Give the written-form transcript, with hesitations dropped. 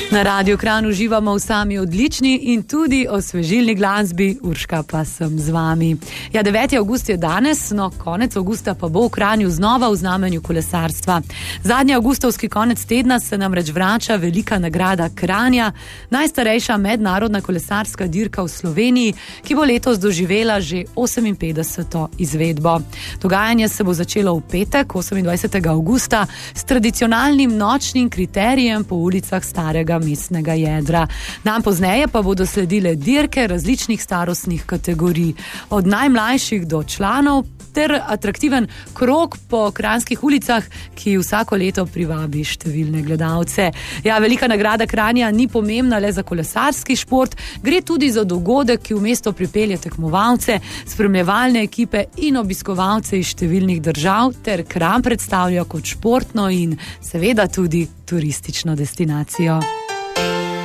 Na Radiu Kranj uživamo v sami odlični in tudi osvežilni glasbi, Urška pa sem z vami. Ja, 9. avgust je danes, no konec avgusta pa bo v Kranju znova v znamenju kolesarstva. Zadnji avgustovski konec tedna se namreč vrača velika nagrada Kranja, najstarejša mednarodna kolesarska dirka v Sloveniji, ki bo letos doživela že 58. izvedbo. Dogajanje se bo začelo v petek, 28. avgusta, s tradicionalnim nočnim kriterijem po ulicah starega mestnega jedra. Dan pozneje pa bodo sledile dirke različnih starostnih kategorij, od najmlajših do članov, ter atraktiven krog po kranjskih ulicah, ki vsako leto privabi številne gledalce. Ja, velika nagrada Kranja ni pomembna le za kolesarski šport, gre tudi za dogodek, ki v mesto pripelje tekmovalce, spremljevalne ekipe in obiskovalce iz številnih držav, ter Kranj predstavlja kot športno in seveda tudi turistično destinacijo.